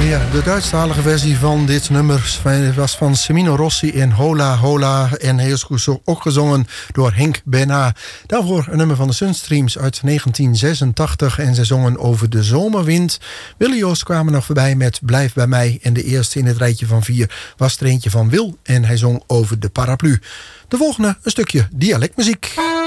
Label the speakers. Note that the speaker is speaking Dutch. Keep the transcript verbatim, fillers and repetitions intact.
Speaker 1: Ja, de Duitsstalige versie van dit nummer was van Semino Rossi in Hola Hola. En hij is ook gezongen door Henk Bena. Daarvoor een nummer van de Sunstreams uit negentien zesentachtig. En zij zongen over de zomerwind. Willy Joost kwamen nog voorbij met Blijf bij mij. En de eerste in het rijtje van vier was er eentje van Wil. En hij zong over de paraplu. De volgende een stukje dialectmuziek.